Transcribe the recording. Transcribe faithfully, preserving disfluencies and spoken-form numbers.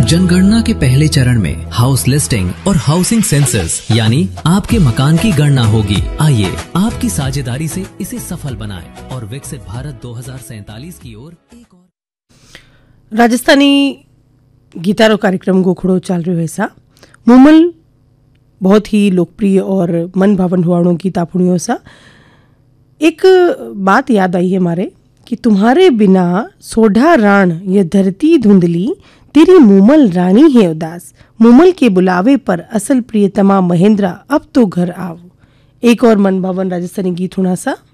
जनगणना के पहले चरण में हाउस लिस्टिंग और हाउसिंग सेंसस यानी आपके मकान की गणना होगी। आइए आपकी साझेदारी से इसे सफल बनाएं और विकसित भारत दो हज़ार सैंतालीस की ओर एक और। राजस्थानी गीतारो कार्यक्रम गोखड़ो चाल रह्यो है सा। मूमल बहुत ही लोकप्रिय और मन भावन हुआणों की तापुणियों सा। एक बात याद आई है मारे कि तुम्हारे बिना सोढ़ा राण ये धरती धुंधली, तेरी मूमल रानी है उदास, मूमल के बुलावे पर असल प्रियतमा महेंद्रा अब तो घर आओ। एक और मन भावन राजस्थानी गीत होना सा।